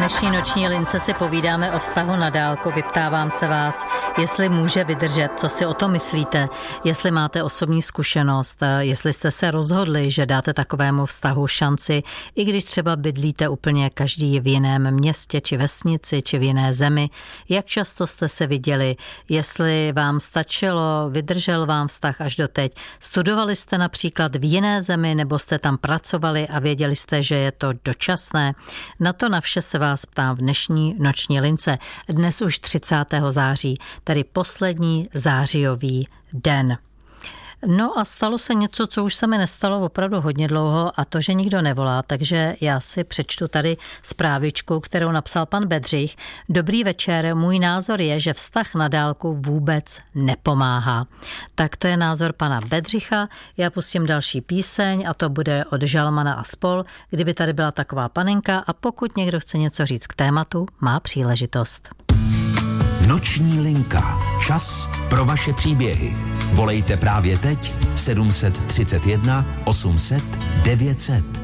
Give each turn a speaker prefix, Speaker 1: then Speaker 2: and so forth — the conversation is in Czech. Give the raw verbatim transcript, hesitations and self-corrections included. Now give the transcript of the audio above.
Speaker 1: dnešní noční lince si povídáme o vztahu na dálku. Vyptávám se vás, jestli může vydržet, co si o tom myslíte, jestli máte osobní zkušenost, jestli jste se rozhodli, že dáte takovému vztahu šanci, i když třeba bydlíte úplně každý v jiném městě, či vesnici, či v jiné zemi. Jak často jste se viděli, jestli vám stačilo, vydržel vám vztah až do teď. Studovali jste například v jiné zemi, nebo jste tam pracovali a věděli jste, že je to dočasné. Na to na vše se vás ptám v dnešní noční lince. Dnes už třicátého září, tedy poslední zářijový den. No a stalo se něco, co už se mi nestalo opravdu hodně dlouho, a to, že nikdo nevolá, takže já si přečtu tady zprávičku, kterou napsal pan Bedřich. Dobrý večer, můj názor je, že vztah na dálku vůbec nepomáhá. Tak to je názor pana Bedřicha. Já pustím další píseň a to bude od Žalmana a spol, kdyby tady byla taková panenka, a pokud někdo chce něco říct k tématu, má příležitost.
Speaker 2: Noční linka. Čas pro vaše příběhy. Volejte právě teď sedm set třicet jedna osm set devět set.